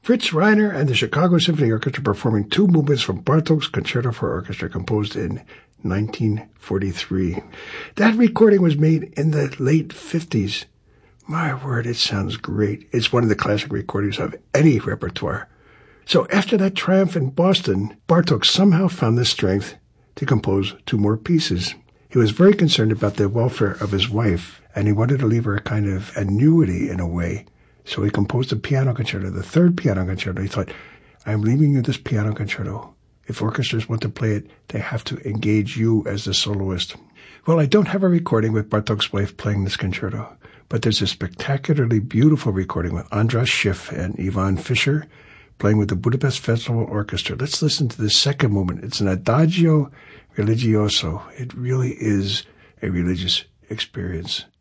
Fritz Reiner and the Chicago Symphony Orchestra performing two movements from Bartók's Concerto for Orchestra, composed in 1943. That recording was made in the late 50s. My word, it sounds great. It's one of the classic recordings of any repertoire. So after that triumph in Boston, Bartók somehow found the strength to compose two more pieces. He was very concerned about the welfare of his wife, and he wanted to leave her a kind of annuity in a way. So he composed a piano concerto, the third piano concerto. He thought, I'm leaving you this piano concerto. If orchestras want to play it, they have to engage you as the soloist. Well, I don't have a recording with Bartók's wife playing this concerto, but there's a spectacularly beautiful recording with Andras Schiff and Ivan Fischer playing with the Budapest Festival Orchestra. Let's listen to the second movement. It's an adagio religioso. It really is a religious experience.